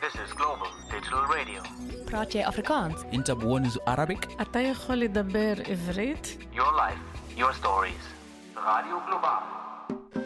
This is Global Digital Radio. براتي أفريكانس. أنت بونز Arabic. אתה יכול לדבר עברית? Your life, your stories. Radio Global.